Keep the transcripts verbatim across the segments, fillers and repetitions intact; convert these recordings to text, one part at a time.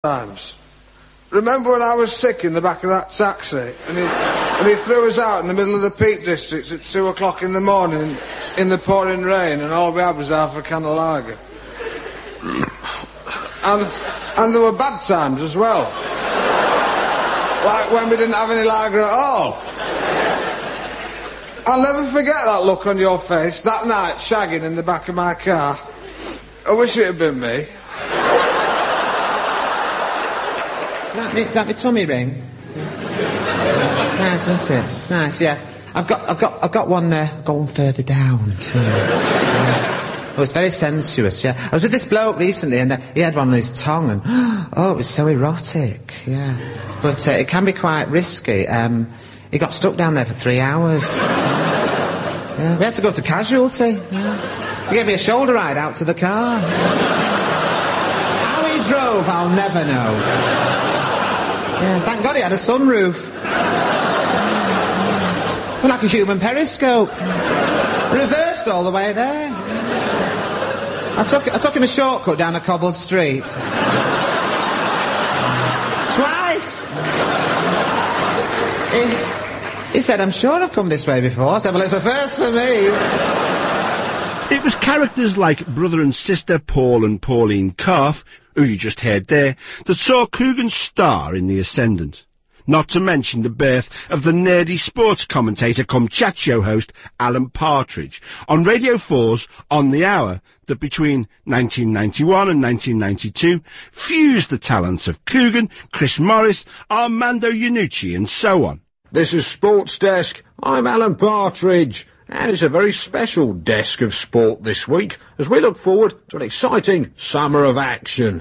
times. Remember when I was sick in the back of that taxi and he, and he threw us out in the middle of the Peak Districts at two o'clock in the morning in the pouring rain and all we had was half a can of lager. and, and there were bad times as well. Like when we didn't have any lager at all. I'll never forget that look on your face that night shagging in the back of my car. I wish it had been me. Is that me, is that my tummy ring? It's nice, isn't it? It's nice, yeah. I've got, I've got, I've got one there. I've got one further down too. Yeah. Oh, it's very sensuous, yeah. I was with this bloke recently, and uh, he had one on his tongue, and oh, it was so erotic, yeah. But uh, it can be quite risky. Um, he got stuck down there for three hours. Yeah, we had to go to casualty. Yeah. He gave me a shoulder ride out to the car. How he drove, I'll never know. Yeah, thank God he had a sunroof. Like a human periscope. Reversed all the way there. I took, I took him a shortcut down a cobbled street. Twice. He, he said, I'm sure I've come this way before. I said, well, it's a first for me. It was characters like brother and sister Paul and Pauline Calf, who you just heard there, that saw Coogan star in The Ascendant. Not to mention the birth of the nerdy sports commentator cum chat show host Alan Partridge on Radio four's On the Hour that between nineteen ninety-one and nineteen ninety-two fused the talents of Coogan, Chris Morris, Armando Iannucci and so on. This is Sports Desk. I'm Alan Partridge. And it's a very special desk of sport this week as we look forward to an exciting summer of action.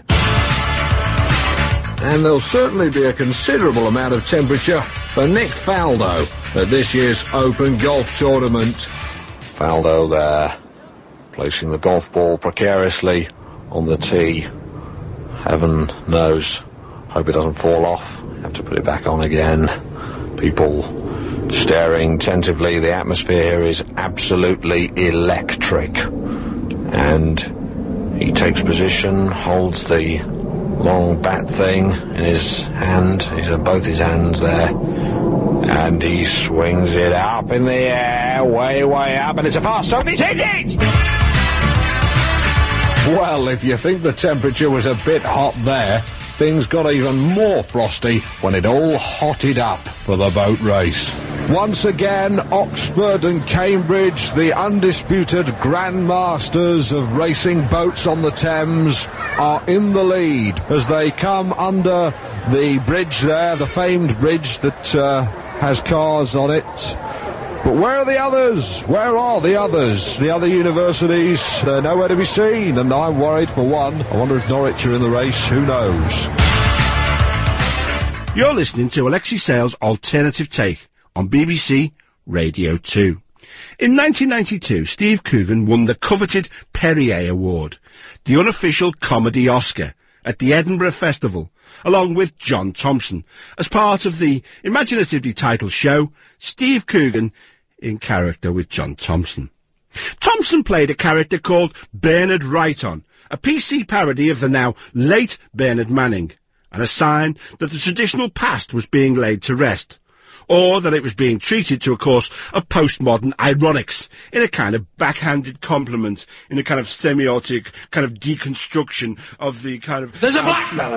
And there'll certainly be a considerable amount of temperature for Nick Faldo at this year's Open Golf Tournament. Faldo there, placing the golf ball precariously on the tee. Heaven knows, hope it doesn't fall off. Have to put it back on again. People staring attentively. The atmosphere here is absolutely electric. And he takes position, holds the long bat thing in his hand. He's got both his hands there. And he swings it up in the air, way, way up, and it's a fast shot, and he's hit it! Well, if you think the temperature was a bit hot there, things got even more frosty when it all hotted up for the boat race. Once again, Oxford and Cambridge, the undisputed grandmasters of racing boats on the Thames, are in the lead as they come under the bridge there, the famed bridge that uh, has cars on it. But where are the others? Where are the others? The other universities, they're nowhere to be seen, and I'm worried for one. I wonder if Norwich are in the race, who knows? You're listening to Alexei Sale's Alternative Take on B B C Radio two. In nineteen ninety-two, Steve Coogan won the coveted Perrier Award, the unofficial comedy Oscar, at the Edinburgh Festival, along with John Thompson, as part of the imaginatively titled show, Steve Coogan in character with John Thompson. Thompson played a character called Bernard Wrighton, a P C parody of the now late Bernard Manning, and a sign that the traditional past was being laid to rest, or that it was being treated to a course of postmodern ironics in a kind of backhanded compliment, in a kind of semiotic kind of deconstruction of the kind of... There's a black fella.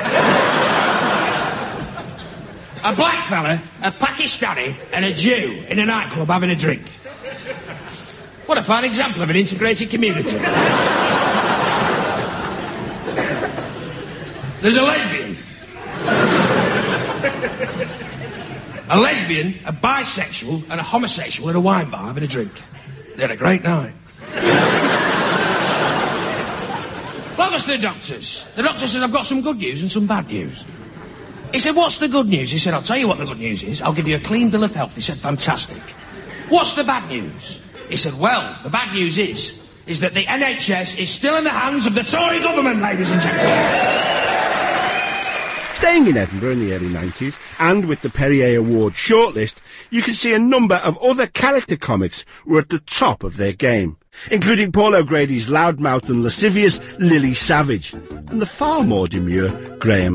A black fella, a Pakistani and a Jew in a nightclub having a drink. What a fine example of an integrated community. There's a lesbian. A lesbian, a bisexual, and a homosexual in a wine bar having a drink. They had a great night. Well, that's the doctors. The doctor said, I've got some good news and some bad news. He said, what's the good news? He said, I'll tell you what the good news is. I'll give you a clean bill of health. He said, fantastic. What's the bad news? He said, well, the bad news is, is that the N H S is still in the hands of the Tory government, ladies and gentlemen. Staying in Edinburgh in the early nineties, and with the Perrier Award shortlist, you can see a number of other character comics were at the top of their game, including Paul O'Grady's loudmouthed and lascivious Lily Savage, and the far more demure Graham